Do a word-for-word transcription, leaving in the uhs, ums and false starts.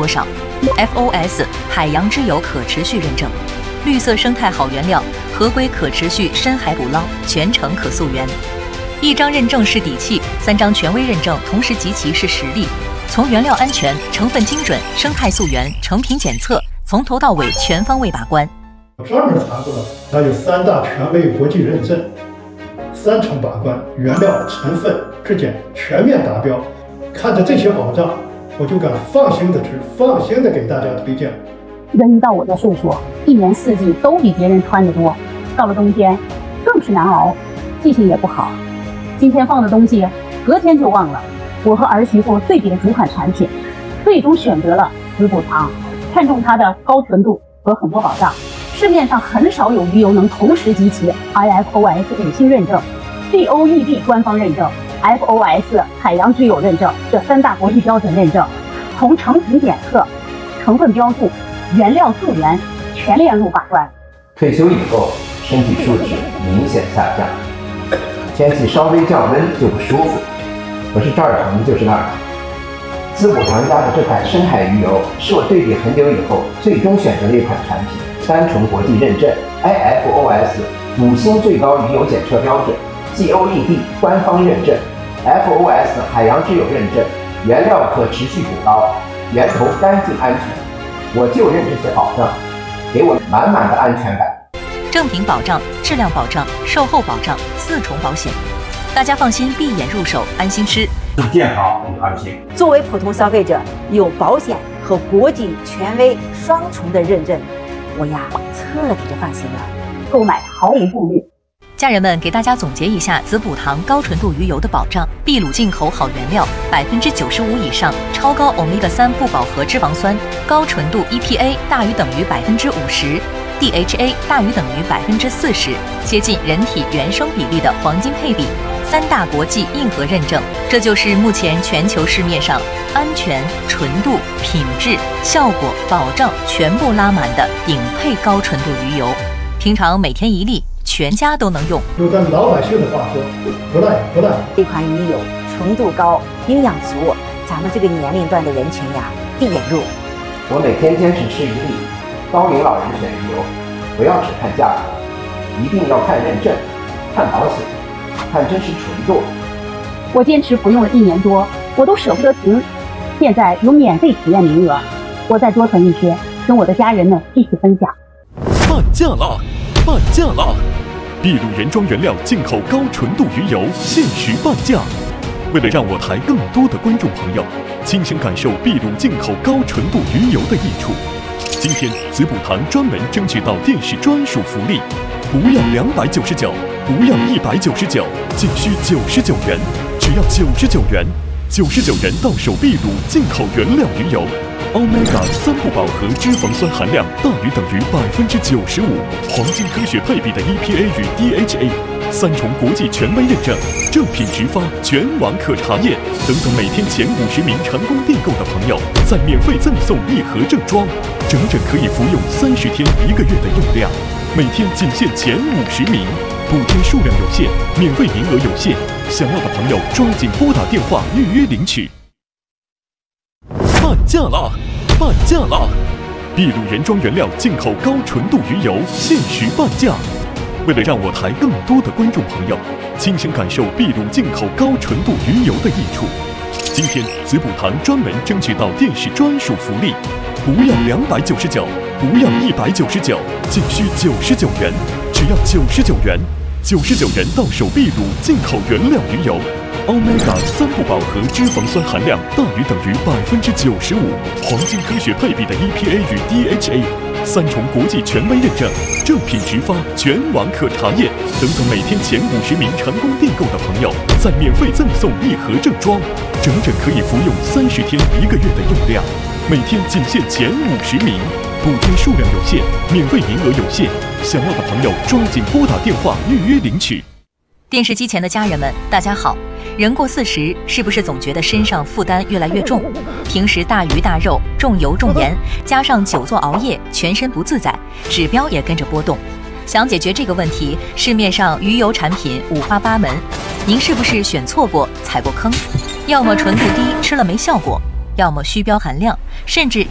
多少 ？F O S 海洋之友可持续认证，绿色生态好原料，合规可持续深海捕捞，全程可溯源。一张认证是底气，三张权威认证同时集齐是实力。从原料安全、成分精准、生态溯源、成品检测，从头到尾全方位把关。 专门查过了，它有三大权威国际认证，三重把关，原料、成分、质检全面达标。看着这些保障，我就敢放心的吃，放心的给大家推荐。 人一到我的岁数，一年四季都比别人穿得多，到了冬天更是难熬，记性也不好。今天放的东西，隔天就忘了。我和儿媳妇对比了几款产品，最终选择了滋补堂，看中它的高纯度和很多保障。市面上很少有鱼油能同时集齐 I F O S 五星认证、D O E D 官方认证、F O S 海洋之友认证这三大国际标准认证，从成品检测、成分标注、原料溯源全链路把关。 退休以后，身体素质明显下降，天气稍微降温就不舒服，不是这儿疼就是那儿疼。滋补堂家的这款深海鱼油是我对比很久以后最终选择的一款产品，三重国际认证 I F O S 五星最高鱼油检测标准， D O E D 官方认证， F O S 海洋之友认证，原料可持续捕捞，源头干净安全。我就认这些保障，给我满满的安全感。 正品保障、质量保障、售后保障，四重保险，大家放心，闭眼入手，安心吃。 你健康你安心。 作为普通消费者，有保险和国际权威双重的认证，我呀彻底的放心了， 购买毫无顾虑。 家人们，给大家总结一下滋补堂高纯度鱼油的保障：秘鲁进口好原料，百分之九十五以上超高欧米伽三不饱和脂肪酸，高纯度 E P A 大于等于百分之五十。D H A 大于等于百分之四十，接近人体原生比例的黄金配比，三大国际硬核认证，这就是目前全球市面上安全、纯度、品质、效果、保障全部拉满的顶配高纯度鱼油。平常每天一粒，全家都能用。 用咱老百姓的话说，不赖不赖。 这款鱼油纯度高，营养足，咱们这个年龄段的人群呀，闭眼入。 我每天坚持吃一粒。高龄老人选鱼油，不要只看价格，一定要看认证、看保险、看真实纯度。 我坚持服用了一年多，我都舍不得停。现在有免费体验名额，我再多存一些，跟我的家人们一起分享。 半价了，半价了！秘鲁原装原料进口高纯度鱼油限时半价。为了让我台更多的观众朋友亲身感受秘鲁进口高纯度鱼油的益处，今天滋补堂专门争取到电视专属福利，不要两百九十九，不要一百九十九，仅需九十九元，只要九十九元，九十九元到手秘鲁进口原料鱼油，欧米伽三不饱和脂肪酸含量大于等于百分之九十五，黄金科学配比的 E P A 与 D H A， 三重国际权威认证，正品直发，全网可查验。等等，每天前五十名成功订购的朋友，再免费赠送一盒正装，整整可以服用三十天一个月的用量。每天仅限前五十名，补贴数量有限，免费名额有限，想要的朋友抓紧拨打电话预约领取。半价了，半价了！秘鲁原装原料进口高纯度鱼油限时半价。为了让我台更多的观众朋友亲身感受秘鲁进口高纯度鱼油的益处，今天滋补堂专门争取到电视专属福利，不要两百九十九，不要一百九十九，仅需九十九元，只要九十九元，九十九元到手秘鲁进口原料鱼油，欧米伽三不饱和脂肪酸含量大于等于百分之九十五，黄金科学配比的 E P A 与 D H A， 三重国际权威认证，正品直发，全网可查验。等等，每天前五十名成功订购的朋友，再免费赠送一盒正装，整整可以服用三十天一个月的用量。每天仅限前五十名，补贴数量有限，免费名额有限，想要的朋友抓紧拨打电话预约领取。 电视机前的家人们，大家好。人过四十，是不是总觉得身上负担越来越重？平时大鱼大肉、重油重盐，加上久坐熬夜，全身不自在，指标也跟着波动。想解决这个问题，市面上鱼油产品五花八门，您是不是选错过、踩过坑？要么纯度低，吃了没效果；要么虚标含量，甚至